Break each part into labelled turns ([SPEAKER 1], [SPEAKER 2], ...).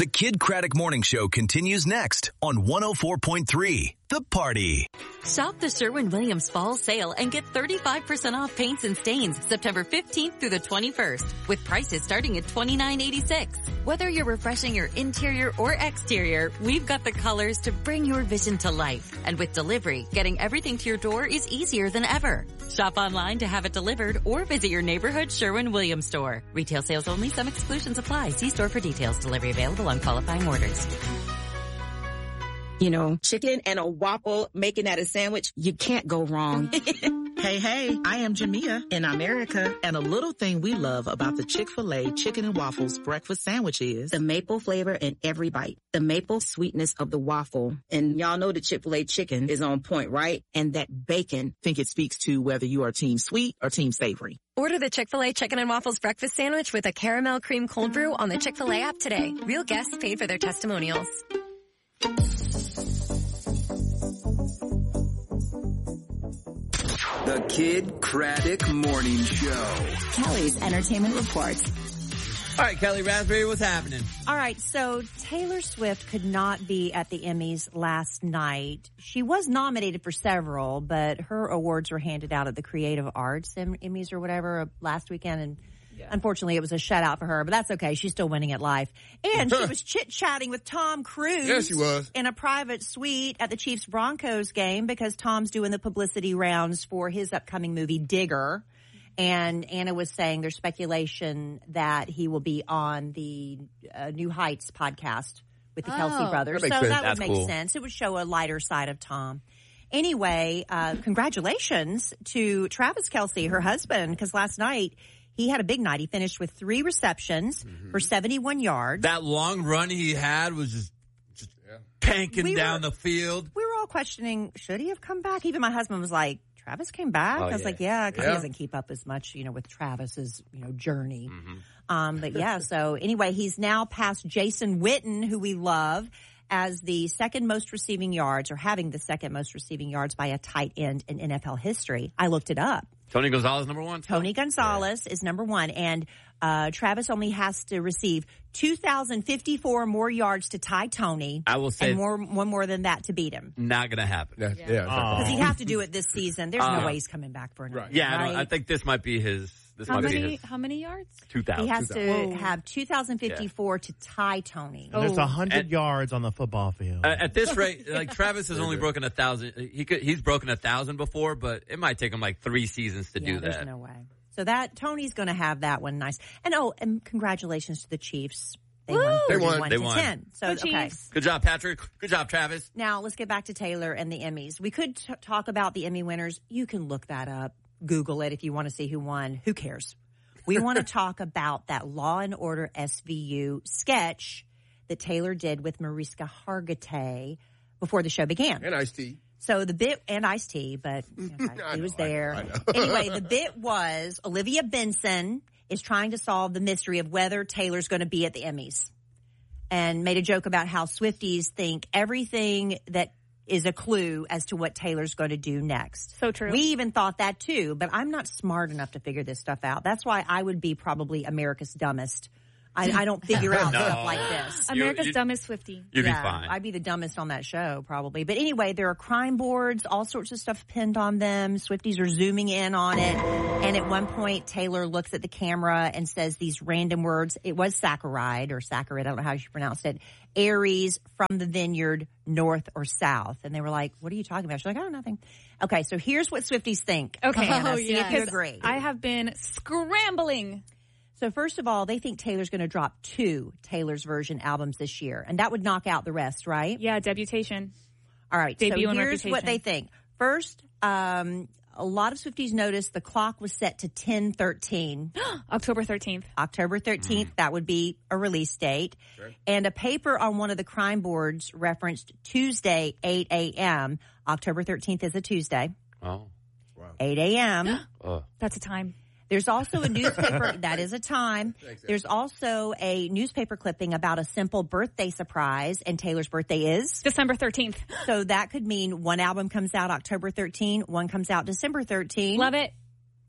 [SPEAKER 1] The Kid Craddock Morning Show continues next on 104.3 The Party.
[SPEAKER 2] Shop the Sherwin-Williams Fall Sale and get 35% off paints and stains September 15th through the 21st with prices starting at $29.86. Whether you're refreshing your interior or exterior, we've got the colors to bring your vision to life. And with delivery, getting everything to your door is easier than ever. Shop online to have it delivered or visit your neighborhood Sherwin-Williams store. Retail sales only. Some exclusions apply. See store for details. Delivery available on qualifying orders.
[SPEAKER 3] You know, chicken and a waffle, making that a sandwich, you can't go wrong.
[SPEAKER 4] Hey, I am Jamia in America, and a little thing we love about the Chick-fil-A Chicken and Waffles breakfast sandwich is
[SPEAKER 3] the maple flavor in every bite, the maple sweetness of the waffle. And y'all know the Chick-fil-A chicken is on point, right? And that bacon.
[SPEAKER 4] I think it speaks to whether you are team sweet or team savory.
[SPEAKER 5] Order the Chick-fil-A Chicken and Waffles breakfast sandwich with a caramel cream cold brew on the Chick-fil-A app today. Real guests paid for their testimonials.
[SPEAKER 6] The Kid Craddock Morning Show.
[SPEAKER 7] Kelly's Entertainment Reports.
[SPEAKER 8] All right, Kelly Raspberry, what's happening?
[SPEAKER 9] All right, so Taylor Swift could not be at the Emmys last night. She was nominated for several, but her awards were handed out at the Creative Arts Emmys or whatever last weekend, and unfortunately, it was a shutout for her, but that's okay. She's still winning at life. And she was chit-chatting with Tom Cruise.
[SPEAKER 10] Yes, she was.
[SPEAKER 9] In a private suite at the Chiefs-Broncos game because Tom's doing the publicity rounds for his upcoming movie, Digger. And Anna was saying there's speculation that he will be on the New Heights podcast with the Kelsey brothers. That would make sense. It would show a lighter side of Tom. Anyway, congratulations to Travis Kelce, her husband, because last night he had a big night. He finished with 3 receptions for 71 yards.
[SPEAKER 8] That long run he had was just tanking down the field.
[SPEAKER 9] We were all questioning, should he have come back? Even my husband was like, Travis came back? I was like, because he doesn't keep up as much, with Travis's, journey. But so anyway, he's now passed Jason Witten, who we love, as the second most receiving yards, or having the second most receiving yards by a tight end in NFL history. I looked it up.
[SPEAKER 8] Tony Gonzalez, number one?
[SPEAKER 9] Tony Gonzalez is number one. And Travis only has to receive 2,054 more yards to tie Tony.
[SPEAKER 8] I will say.
[SPEAKER 9] And one more than that to beat him.
[SPEAKER 8] Not going to happen.
[SPEAKER 9] Because he'd have to do it this season. There's no way he's coming back for another.
[SPEAKER 8] Right. Yeah, I think this might be his.
[SPEAKER 11] How many yards?
[SPEAKER 8] 2,000.
[SPEAKER 9] He has to have 2,054 to tie Tony.
[SPEAKER 12] There's 100 yards on the football field.
[SPEAKER 8] At this rate, Travis has only broken 1,000. He's broken 1,000 before, but it might take him 3 seasons to do that.
[SPEAKER 9] There's no way. So Tony's going to have that one nice. And congratulations to the Chiefs. They won 31-10. So
[SPEAKER 11] Chiefs.
[SPEAKER 8] Good job, Patrick. Good job, Travis.
[SPEAKER 9] Now let's get back to Taylor and the Emmys. We could talk about the Emmy winners. You can look that up. Google it if you want to see who won. Who cares? We want to talk about that Law and Order SVU sketch that Taylor did with Mariska Hargitay before the show began.
[SPEAKER 10] And Ice-T.
[SPEAKER 9] So the bit, and Ice-T, but he was there. I know. Anyway, the bit was Olivia Benson is trying to solve the mystery of whether Taylor's going to be at the Emmys, and made a joke about how Swifties think everything that is a clue as to what Taylor's going to do next.
[SPEAKER 11] So true.
[SPEAKER 9] We even thought that too, but I'm not smart enough to figure this stuff out. That's why I would be probably America's dumbest. I don't figure out stuff like this.
[SPEAKER 11] America's dumbest Swiftie.
[SPEAKER 8] You'd be fine.
[SPEAKER 9] I'd be the dumbest on that show probably. But anyway, there are crime boards, all sorts of stuff pinned on them. Swifties are zooming in on it. And at one point, Taylor looks at the camera and says these random words. It was saccharide, I don't know how she pronounced it. Aries, from the vineyard, north or south. And they were like, what are you talking about? She's like, oh, nothing. Okay, so here's what Swifties think.
[SPEAKER 11] Okay,
[SPEAKER 9] Anna, see if you agree.
[SPEAKER 11] I have been scrambling.
[SPEAKER 9] So first of all, they think Taylor's going to drop 2 Taylor's version albums this year. And that would knock out the rest, right?
[SPEAKER 11] Yeah, Debutation.
[SPEAKER 9] All right,
[SPEAKER 11] Debut
[SPEAKER 9] so here's
[SPEAKER 11] Reputation.
[SPEAKER 9] what they think. First, a lot of Swifties noticed the clock was set to 10/13.
[SPEAKER 11] October 13th.
[SPEAKER 9] October 13th, that would be a release date. Sure. And a paper on one of the crime boards referenced Tuesday, 8 a.m. October 13th is a Tuesday.
[SPEAKER 8] Oh.
[SPEAKER 10] Wow.
[SPEAKER 9] 8 a.m.
[SPEAKER 11] That's a time.
[SPEAKER 9] There's also a newspaper, that is a time. There's also a newspaper clipping about a simple birthday surprise, and Taylor's birthday is?
[SPEAKER 11] December 13th.
[SPEAKER 9] So that could mean one album comes out October 13, one comes out December 13.
[SPEAKER 11] Love it.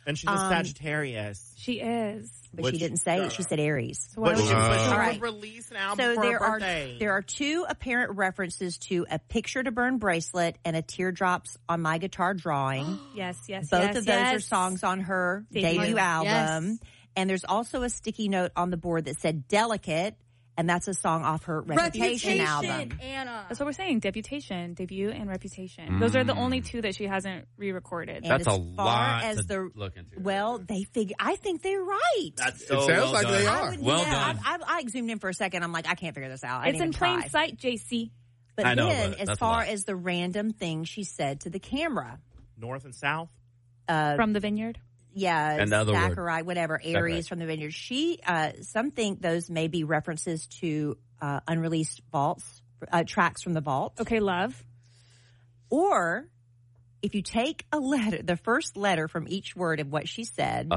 [SPEAKER 12] And she's a Sagittarius.
[SPEAKER 11] She is.
[SPEAKER 9] But she didn't say it. She said Aries.
[SPEAKER 12] But she
[SPEAKER 9] All right.
[SPEAKER 12] would release an album
[SPEAKER 9] So
[SPEAKER 12] for
[SPEAKER 9] there
[SPEAKER 12] her birthday.
[SPEAKER 9] there are two apparent references to a Picture to Burn bracelet and a Teardrops on My Guitar drawing.
[SPEAKER 11] Yes.
[SPEAKER 9] Both of those are songs on her debut album.
[SPEAKER 10] Yes.
[SPEAKER 9] And there's also a sticky note on the board that said Delicate, and that's a song off her Reputation album.
[SPEAKER 10] Anna.
[SPEAKER 11] That's what we're saying. Debut and Reputation. Those are the only two that she hasn't re-recorded.
[SPEAKER 8] That's a
[SPEAKER 9] as far
[SPEAKER 8] lot
[SPEAKER 9] as
[SPEAKER 8] to look into.
[SPEAKER 9] Well, I think they're right.
[SPEAKER 8] That's
[SPEAKER 13] It sounds like they are.
[SPEAKER 8] Well done.
[SPEAKER 9] I zoomed in for a second. I'm like, I can't figure this out. I
[SPEAKER 11] It's
[SPEAKER 9] didn't
[SPEAKER 11] in
[SPEAKER 9] even
[SPEAKER 11] plain
[SPEAKER 9] try.
[SPEAKER 11] sight, JC.
[SPEAKER 9] But
[SPEAKER 8] I know,
[SPEAKER 9] then,
[SPEAKER 8] but
[SPEAKER 9] as
[SPEAKER 8] that's a
[SPEAKER 9] far
[SPEAKER 8] lot.
[SPEAKER 9] as the random thing she said to the camera,
[SPEAKER 12] North and South?
[SPEAKER 11] From the Vineyard?
[SPEAKER 9] yeah,
[SPEAKER 8] And the other word.
[SPEAKER 9] Zachariah, whatever, Aries from the Vineyard. She, some think those may be references to unreleased vaults, tracks from the vault.
[SPEAKER 11] Okay, love.
[SPEAKER 9] Or if you take a letter, the first letter from each word of what she said,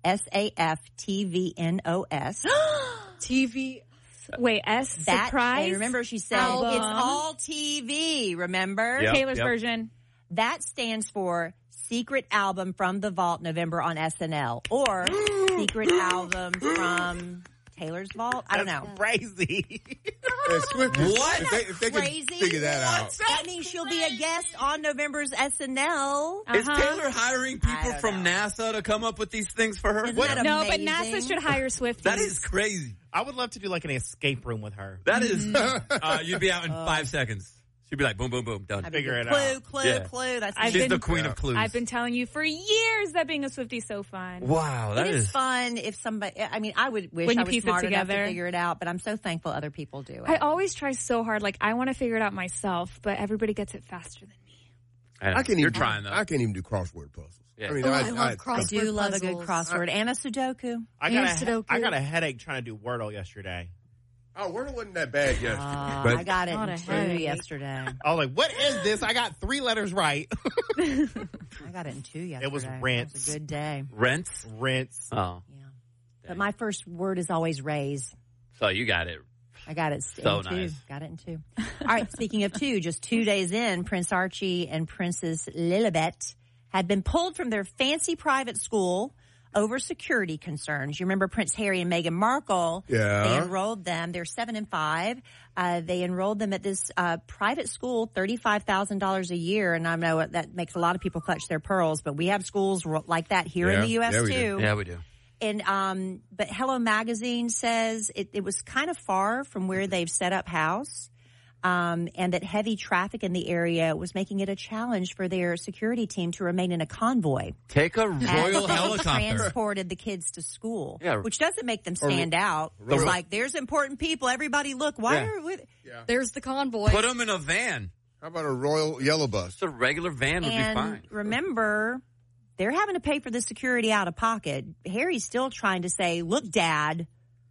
[SPEAKER 9] SAFTVNOS.
[SPEAKER 10] TV.
[SPEAKER 11] Wait, S,
[SPEAKER 9] That,
[SPEAKER 11] surprise?
[SPEAKER 9] and remember she said,
[SPEAKER 10] Album.
[SPEAKER 9] it's all TV, remember?
[SPEAKER 8] Yep,
[SPEAKER 11] Taylor's
[SPEAKER 8] yep.
[SPEAKER 11] version.
[SPEAKER 9] That stands for Secret Album from the Vault, November on SNL. Or Secret Album from Taylor's Vault. I don't know.
[SPEAKER 12] Crazy.
[SPEAKER 13] What? If they
[SPEAKER 9] Crazy?
[SPEAKER 13] can figure that out.
[SPEAKER 9] That means she'll be a guest on November's SNL.
[SPEAKER 8] Is Taylor hiring
[SPEAKER 9] I
[SPEAKER 8] people
[SPEAKER 9] don't
[SPEAKER 8] from NASA to come up with these things for her?
[SPEAKER 9] Isn't that
[SPEAKER 11] No, but
[SPEAKER 9] amazing?
[SPEAKER 11] NASA should hire Swifties.
[SPEAKER 8] That is crazy.
[SPEAKER 12] I would love to do like an escape room with her.
[SPEAKER 8] That is. You'd be out in 5 seconds. She'd be like, boom, boom, boom, done.
[SPEAKER 12] Figure it
[SPEAKER 9] Clue,
[SPEAKER 12] out.
[SPEAKER 9] clue,
[SPEAKER 8] Yeah.
[SPEAKER 9] clue. That's
[SPEAKER 8] She's the queen of clues.
[SPEAKER 11] I've been telling you for years that being a Swiftie is so fun.
[SPEAKER 8] Wow, that
[SPEAKER 9] It is
[SPEAKER 8] is.
[SPEAKER 9] fun if somebody, I mean, I would wish
[SPEAKER 11] When you
[SPEAKER 9] I was
[SPEAKER 11] piece it
[SPEAKER 9] smart enough to
[SPEAKER 11] together.
[SPEAKER 9] figure it out, but I'm so thankful other people do it.
[SPEAKER 11] I always try so hard. Like, I want to figure it out myself, but everybody gets it faster than me.
[SPEAKER 13] I can't
[SPEAKER 8] You're
[SPEAKER 13] even,
[SPEAKER 8] trying, though.
[SPEAKER 13] I can't even do crossword puzzles.
[SPEAKER 8] Yeah.
[SPEAKER 13] I mean,
[SPEAKER 10] I love
[SPEAKER 9] I
[SPEAKER 10] crossword
[SPEAKER 9] do love a good
[SPEAKER 10] puzzles.
[SPEAKER 9] crossword and a Sudoku.
[SPEAKER 12] I
[SPEAKER 10] Sudoku.
[SPEAKER 12] got a headache trying to do Wordle yesterday.
[SPEAKER 13] Oh, Wordle wasn't that bad yesterday.
[SPEAKER 9] I got it
[SPEAKER 10] Not a
[SPEAKER 9] in 2
[SPEAKER 10] headache.
[SPEAKER 9] yesterday.
[SPEAKER 12] I was like, what is this? I got 3 letters right.
[SPEAKER 9] I got it in 2 yesterday.
[SPEAKER 12] It was
[SPEAKER 9] It
[SPEAKER 12] rinse.
[SPEAKER 9] was a good day.
[SPEAKER 8] Rents?
[SPEAKER 12] Rinse.
[SPEAKER 8] Oh.
[SPEAKER 9] Yeah. But my first word is always raise.
[SPEAKER 8] So you got it.
[SPEAKER 9] I got it
[SPEAKER 8] So
[SPEAKER 9] in 2.
[SPEAKER 8] nice.
[SPEAKER 9] Got it in 2. All right, speaking of 2, just 2 days in, Prince Archie and Princess Lilibet had been pulled from their fancy private school over security concerns. You remember Prince Harry and Meghan Markle?
[SPEAKER 13] Yeah.
[SPEAKER 9] They enrolled them. They're 7 and 5. They enrolled them at this private school, $35,000 a year. And I know that makes a lot of people clutch their pearls, but we have schools like that here in the U.S.
[SPEAKER 13] Yeah, we
[SPEAKER 9] too.
[SPEAKER 13] do.
[SPEAKER 8] Yeah, we do.
[SPEAKER 9] And but Hello Magazine says it was kind of far from where they've set up house, and that heavy traffic in the area was making it a challenge for their security team to remain in a convoy.
[SPEAKER 8] Take a
[SPEAKER 9] as
[SPEAKER 8] royal
[SPEAKER 9] they
[SPEAKER 8] helicopter.
[SPEAKER 9] transported the kids to school,
[SPEAKER 8] Yeah.
[SPEAKER 9] which doesn't make them stand out. It's like there's important people. Everybody, look. Why
[SPEAKER 8] Yeah.
[SPEAKER 9] are we?
[SPEAKER 10] There's the convoy.
[SPEAKER 8] Put them in a van.
[SPEAKER 13] How about a royal yellow bus?
[SPEAKER 8] Just a regular van would be
[SPEAKER 9] And
[SPEAKER 8] fine.
[SPEAKER 9] remember, they're having to pay for the security out of pocket. Harry's still trying to say, look, Dad,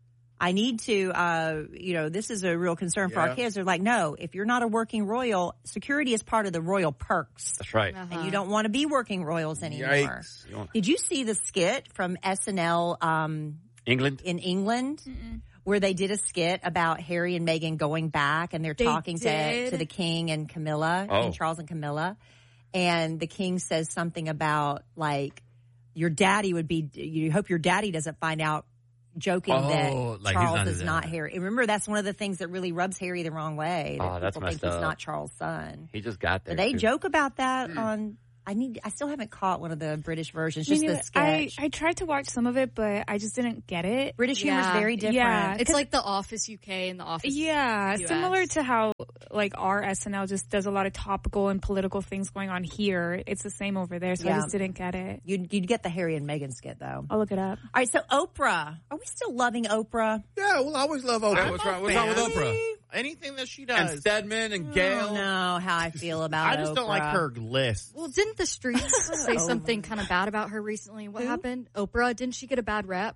[SPEAKER 9] I need to, this is a real concern for our
[SPEAKER 13] Yeah.
[SPEAKER 9] kids. They're like, no, if you're not a working royal, security is part of the royal perks.
[SPEAKER 8] That's right.
[SPEAKER 9] And you don't want to be working royals anymore.
[SPEAKER 13] Yikes.
[SPEAKER 9] Did you see the skit from SNL
[SPEAKER 8] England?
[SPEAKER 9] in England? Where they did a skit about Harry and Meghan going back and they're
[SPEAKER 10] They
[SPEAKER 9] talking to
[SPEAKER 10] did?
[SPEAKER 9] the king and Camilla,
[SPEAKER 8] Oh.
[SPEAKER 9] and Charles and Camilla. And the king says something about like, your daddy would be, you hope your daddy doesn't find out, joking
[SPEAKER 8] Oh,
[SPEAKER 9] that
[SPEAKER 8] like he's
[SPEAKER 9] Charles
[SPEAKER 8] not
[SPEAKER 9] is
[SPEAKER 8] his
[SPEAKER 9] not
[SPEAKER 8] dad.
[SPEAKER 9] Harry. And remember, that's one of the things that really rubs Harry the wrong way. That
[SPEAKER 8] Oh, that's
[SPEAKER 9] people think
[SPEAKER 8] messed
[SPEAKER 9] he's
[SPEAKER 8] up.
[SPEAKER 9] not Charles' son.
[SPEAKER 8] He just got there.
[SPEAKER 9] But they
[SPEAKER 8] too.
[SPEAKER 9] joke about that on, I still haven't caught one of the British versions, just the sketch.
[SPEAKER 11] I tried to watch some of it, but I just didn't get it.
[SPEAKER 9] British humor is very different.
[SPEAKER 11] Yeah,
[SPEAKER 10] It's like The Office UK and The Office
[SPEAKER 11] Yeah,
[SPEAKER 10] US.
[SPEAKER 11] similar to how like our SNL just does a lot of topical and political things going on here. It's the same over there, so I
[SPEAKER 9] Yeah.
[SPEAKER 11] just didn't get it.
[SPEAKER 9] You'd get the Harry and Meghan skit, though.
[SPEAKER 11] I'll look it up.
[SPEAKER 9] All right, so Oprah. Are we still loving Oprah?
[SPEAKER 13] Yeah, we'll always love Oprah.
[SPEAKER 8] What's wrong with Oprah?
[SPEAKER 12] Anything that she
[SPEAKER 8] And
[SPEAKER 12] does.
[SPEAKER 8] Stedman and
[SPEAKER 9] I
[SPEAKER 8] Gail.
[SPEAKER 9] don't know how I feel about
[SPEAKER 12] I just don't
[SPEAKER 9] Oprah.
[SPEAKER 12] like her list.
[SPEAKER 10] Well, didn't the streets say something kind of bad about her recently? What happened? Oprah, didn't she get a bad rap?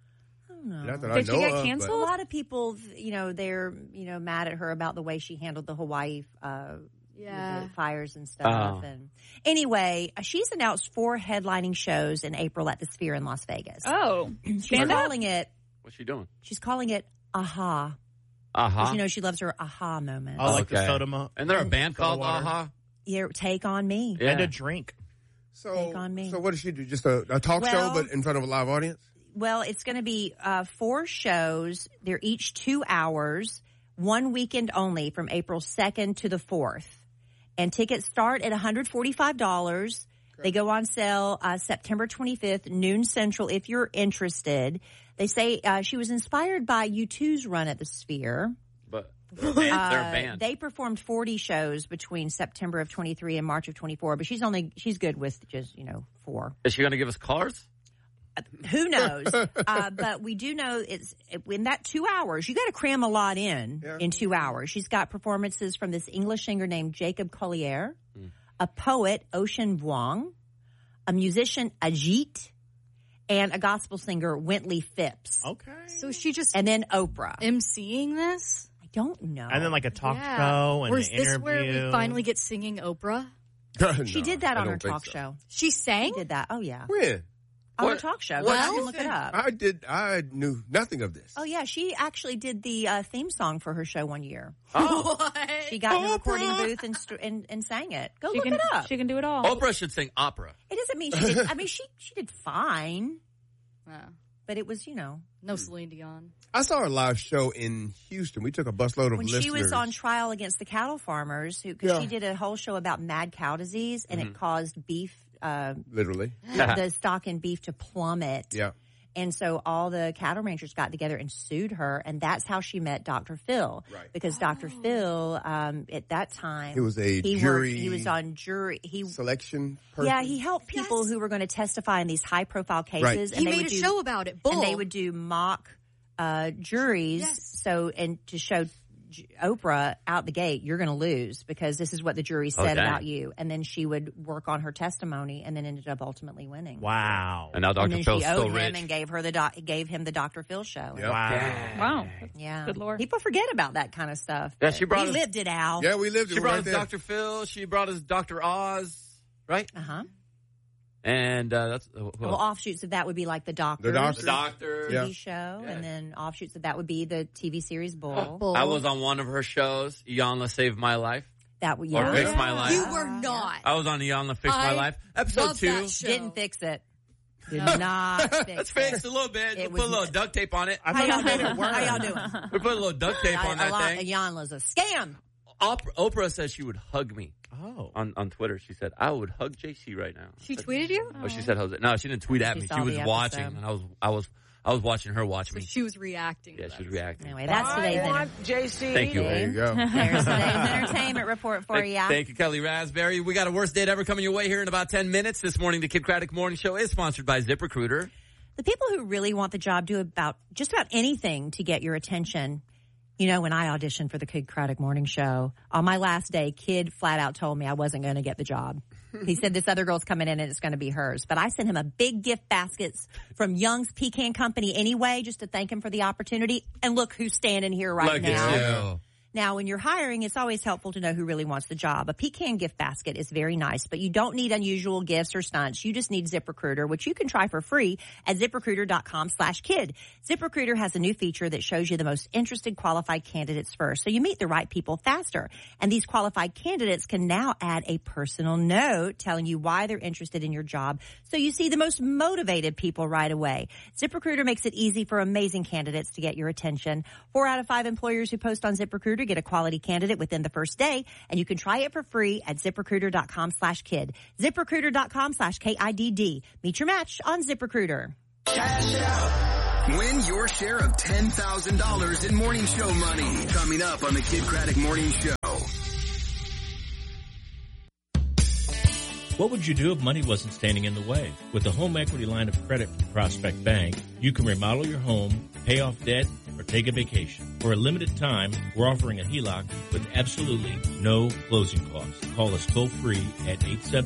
[SPEAKER 9] I don't know.
[SPEAKER 13] Not that I
[SPEAKER 11] Did she
[SPEAKER 13] know
[SPEAKER 11] get
[SPEAKER 13] of, but-
[SPEAKER 11] canceled?
[SPEAKER 9] A lot of people, they're, mad at her about the way she handled the Hawaii
[SPEAKER 10] Yeah.
[SPEAKER 9] fires and stuff.
[SPEAKER 8] Oh.
[SPEAKER 9] And anyway, she's announced 4 headlining shows in April at the Sphere in Las Vegas.
[SPEAKER 11] Oh,
[SPEAKER 9] She's
[SPEAKER 11] stand up?
[SPEAKER 9] calling it.
[SPEAKER 8] What's she doing?
[SPEAKER 9] She's calling it Aha.
[SPEAKER 8] Aha.
[SPEAKER 9] She loves her aha moments.
[SPEAKER 12] I like the
[SPEAKER 8] Okay.
[SPEAKER 12] soda.
[SPEAKER 8] And they're a band
[SPEAKER 12] Soda
[SPEAKER 8] called
[SPEAKER 12] water.
[SPEAKER 8] Aha.
[SPEAKER 9] Take on me.
[SPEAKER 8] Yeah.
[SPEAKER 12] And a drink.
[SPEAKER 9] take on me.
[SPEAKER 13] So what does she do? Just a talk show, but in front of a live audience?
[SPEAKER 9] Well, it's going to be 4 shows. They're each 2 hours, one weekend only from April 2nd to the 4th. And tickets start at $145. They go on sale September 25th, noon Central, if you're interested. They say she was inspired by U2's run at the Sphere.
[SPEAKER 8] But they're a band.
[SPEAKER 9] They performed 40 shows between September of 23 and March of 24, but she's good with just, 4.
[SPEAKER 8] Is she going to give us cars?
[SPEAKER 9] Who knows? But we do know it's in that 2 hours, you got to cram a lot in 2 hours. She's got performances from this English singer named Jacob Collier, a poet, Ocean Vuong, a musician, Ajit, and a gospel singer, Wintley Phipps.
[SPEAKER 12] Okay.
[SPEAKER 10] So she just
[SPEAKER 9] and then Oprah
[SPEAKER 10] emceeing this.
[SPEAKER 9] I don't know.
[SPEAKER 12] And then like a talk show and
[SPEAKER 10] or
[SPEAKER 12] an
[SPEAKER 10] is this
[SPEAKER 12] interview.
[SPEAKER 10] where we finally get singing Oprah?
[SPEAKER 9] She did that on her talk show.
[SPEAKER 10] She sang?
[SPEAKER 9] She did that. Oh yeah.
[SPEAKER 13] When?
[SPEAKER 9] On her talk show.
[SPEAKER 13] Well,
[SPEAKER 9] You can look it up.
[SPEAKER 13] I knew nothing of this.
[SPEAKER 9] Oh yeah, she actually did the theme song for her show one year.
[SPEAKER 10] Oh. What?
[SPEAKER 9] She got in the recording booth and sang it. Go look
[SPEAKER 11] can,
[SPEAKER 9] it up.
[SPEAKER 11] She can do it all.
[SPEAKER 8] Oprah should sing opera.
[SPEAKER 9] It doesn't mean she did. I mean, she did fine, but it was
[SPEAKER 10] no Celine Dion.
[SPEAKER 13] I saw her live show in Houston. We took a busload of
[SPEAKER 9] when
[SPEAKER 13] listeners.
[SPEAKER 9] she was on trial against the cattle farmers, because she did a whole show about mad cow disease, and it caused beef.
[SPEAKER 13] Literally.
[SPEAKER 9] The stock in beef to plummet.
[SPEAKER 13] Yeah.
[SPEAKER 9] And so all the cattle ranchers got together and sued her, and that's how she met Dr. Phil.
[SPEAKER 13] Right.
[SPEAKER 9] Because Dr. Phil, at that time,
[SPEAKER 13] He was a
[SPEAKER 9] he
[SPEAKER 13] jury
[SPEAKER 9] was on jury.
[SPEAKER 13] selection person.
[SPEAKER 9] Yeah, he helped people who were going to testify in these high-profile cases.
[SPEAKER 13] Right.
[SPEAKER 9] And
[SPEAKER 10] He
[SPEAKER 9] they
[SPEAKER 10] made
[SPEAKER 9] would
[SPEAKER 10] a
[SPEAKER 9] do,
[SPEAKER 10] show about it. Bull.
[SPEAKER 9] And they would do mock juries.
[SPEAKER 10] Yes.
[SPEAKER 9] So, and to show Oprah out the gate, you're going to lose because this is what the jury said
[SPEAKER 8] dang.
[SPEAKER 9] about you. And then she would work on her testimony and then ended up ultimately winning.
[SPEAKER 12] Wow.
[SPEAKER 8] And now Dr.
[SPEAKER 9] And then
[SPEAKER 8] Phil's
[SPEAKER 9] she
[SPEAKER 8] still
[SPEAKER 9] owed him
[SPEAKER 8] rich.
[SPEAKER 9] and gave him the Dr. Phil show.
[SPEAKER 13] Yep.
[SPEAKER 12] Wow.
[SPEAKER 9] Yeah.
[SPEAKER 11] Good Lord.
[SPEAKER 9] People forget about that kind of stuff.
[SPEAKER 8] Yeah,
[SPEAKER 9] but
[SPEAKER 8] she brought
[SPEAKER 9] we
[SPEAKER 8] us-
[SPEAKER 9] lived it, Al.
[SPEAKER 13] Yeah, we lived it
[SPEAKER 8] She brought
[SPEAKER 13] right
[SPEAKER 8] us
[SPEAKER 13] there.
[SPEAKER 8] Dr. Phil. She brought us Dr. Oz, right?
[SPEAKER 9] Uh-huh.
[SPEAKER 8] And that's
[SPEAKER 9] Well, offshoots of that would be like the Doctor.
[SPEAKER 13] Doctor.
[SPEAKER 8] the doctor.
[SPEAKER 9] TV show, and then offshoots of that would be the TV series Bull.
[SPEAKER 10] Bull.
[SPEAKER 8] I was on one of her shows. Iyanla saved my life.
[SPEAKER 9] That would
[SPEAKER 8] Or Fix My Life.
[SPEAKER 10] You were not.
[SPEAKER 8] I was on Iyanla Fix My
[SPEAKER 10] I
[SPEAKER 8] Life. Episode
[SPEAKER 10] love
[SPEAKER 8] 2.
[SPEAKER 10] that show.
[SPEAKER 9] Didn't fix it. Did not fix
[SPEAKER 8] Let's
[SPEAKER 9] it.
[SPEAKER 8] fix it a little bit.
[SPEAKER 9] It
[SPEAKER 8] We put a
[SPEAKER 9] was-
[SPEAKER 8] little duct tape on it.
[SPEAKER 12] I
[SPEAKER 9] How
[SPEAKER 12] thought
[SPEAKER 9] y'all
[SPEAKER 12] you made
[SPEAKER 9] doing?
[SPEAKER 12] it work.
[SPEAKER 9] How y'all doing?
[SPEAKER 8] We put a little duct tape on that thing.
[SPEAKER 9] Iyanla's a scam.
[SPEAKER 8] Oprah says she would hug me.
[SPEAKER 12] Oh.
[SPEAKER 8] On Twitter, she said, I would hug JC right now.
[SPEAKER 10] She tweeted you?
[SPEAKER 8] Oh, she said, Jose. No, she didn't tweet at
[SPEAKER 9] She
[SPEAKER 8] me.
[SPEAKER 9] saw
[SPEAKER 8] She was
[SPEAKER 9] the
[SPEAKER 8] watching,
[SPEAKER 9] episode.
[SPEAKER 8] and I was watching her watch
[SPEAKER 10] So
[SPEAKER 8] me.
[SPEAKER 10] she was reacting.
[SPEAKER 8] Yeah,
[SPEAKER 10] to
[SPEAKER 8] she was
[SPEAKER 10] that.
[SPEAKER 8] reacting.
[SPEAKER 9] Anyway, that's today's
[SPEAKER 8] Thank you.
[SPEAKER 13] There you go.
[SPEAKER 9] There's today's entertainment report for you.
[SPEAKER 8] Thank you, Kelly Raspberry. We got a worst date ever coming your way here in about 10 minutes. This morning, the Kid Craddock Morning Show is sponsored by ZipRecruiter.
[SPEAKER 9] The people who really want the job do just about anything to get your attention. You know, when I auditioned for the Kid Craddock Morning Show, on my last day, Kid flat out told me I wasn't going to get the job. He said this other girl's coming in and it's going to be hers. But I sent him a big gift baskets from Young's Pecan Company anyway, just to thank him for the opportunity. And look who's standing here right
[SPEAKER 8] Look
[SPEAKER 9] now.
[SPEAKER 8] at you.
[SPEAKER 9] Now, when you're hiring, it's always helpful to know who really wants the job. A pecan gift basket is very nice, but you don't need unusual gifts or stunts. You just need ZipRecruiter, which you can try for free at ZipRecruiter.com/kid. ZipRecruiter has a new feature that shows you the most interested qualified candidates first, so you meet the right people faster. And these qualified candidates can now add a personal note telling you why they're interested in your job, so you see the most motivated people right away. ZipRecruiter makes it easy for amazing candidates to get your attention. 4 out of 5 employers who post on ZipRecruiter get a quality candidate within the first day, and you can try it for free at ZipRecruiter.com/kid. ZipRecruiter.com/KIDD. Meet your match on ZipRecruiter.
[SPEAKER 6] Win your share of $10,000 in morning show money. Coming up on the Kid Craddock Morning Show.
[SPEAKER 14] What would you do if money wasn't standing in the way? With a home equity line of credit from Prospect Bank, you can remodel your home, pay off debt, or take a vacation. For a limited time, we're offering a HELOC with absolutely no closing costs. Call us toll-free at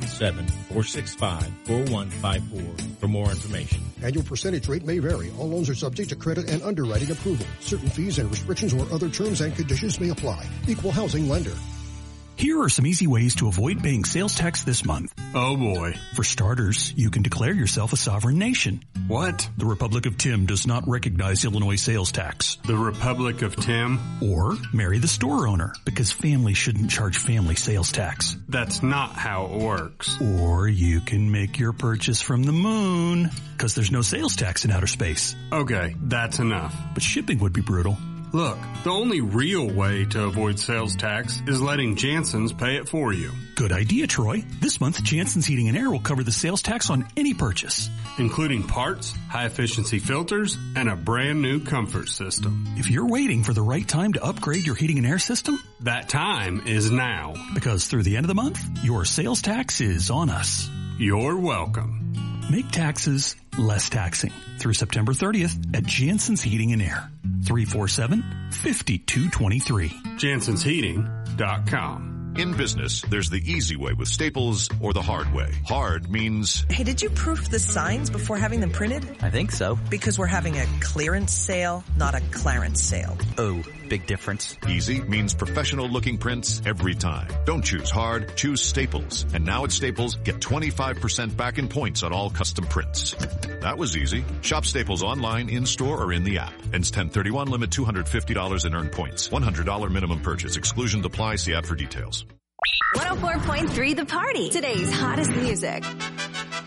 [SPEAKER 14] 877-465-4154 for more information.
[SPEAKER 15] Annual percentage rate may vary. All loans are subject to credit and underwriting approval. Certain fees and restrictions or other terms and conditions may apply. Equal housing lender.
[SPEAKER 16] Here are some easy ways to avoid paying sales tax this month.
[SPEAKER 17] Oh boy.
[SPEAKER 16] For starters, you can declare yourself a sovereign nation.
[SPEAKER 17] What?
[SPEAKER 16] The Republic of Tim does not recognize Illinois sales tax.
[SPEAKER 17] The Republic of Tim?
[SPEAKER 16] Or marry the store owner, because family shouldn't charge family sales tax.
[SPEAKER 17] That's not how it works.
[SPEAKER 16] Or you can make your purchase from the moon, because there's no sales tax in outer space.
[SPEAKER 17] Okay, that's enough.
[SPEAKER 16] But shipping would be brutal.
[SPEAKER 17] Look, the only real way to avoid sales tax is letting Jansen's pay it for you.
[SPEAKER 16] Good idea, Troy. This month, Jansen's Heating and Air will cover the sales tax on any purchase,
[SPEAKER 17] including parts, high-efficiency filters, and a brand new comfort system.
[SPEAKER 16] If you're waiting for the right time to upgrade your heating and air system,
[SPEAKER 17] that time is now.
[SPEAKER 16] Because through the end of the month, your sales tax is on us.
[SPEAKER 17] You're welcome.
[SPEAKER 16] Make taxes less taxing through September 30th at Jansen's Heating and Air. 347-5223.
[SPEAKER 17] JansensHeating.com.
[SPEAKER 18] In business, there's the easy way with Staples or the hard way. Hard means...
[SPEAKER 19] Hey, did you proof the signs before having them printed?
[SPEAKER 20] I think so.
[SPEAKER 19] Because we're having a clearance sale, not a clarence sale.
[SPEAKER 20] Oh, big difference.
[SPEAKER 18] Easy means professional-looking prints every time. Don't choose hard, choose Staples. And now at Staples, get 25% back in points on all custom prints. That was easy. Shop Staples online, in-store, or in the app. Ends 10/31, limit $250 in earned points. $100 minimum purchase. Exclusions apply. See app for details.
[SPEAKER 7] 104.3 The Party. Today's hottest music.